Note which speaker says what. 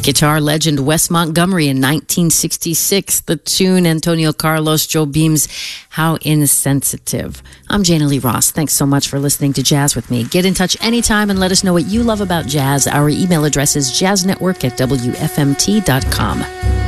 Speaker 1: Guitar legend Wes Montgomery in 1966. The tune Antonio Carlos Jobim's How Insensitive. I'm Jana Lee Ross. Thanks so much for listening to Jazz with me. Get in touch anytime and let us know what you love about jazz. Our email address is jazznetwork@wfmt.com.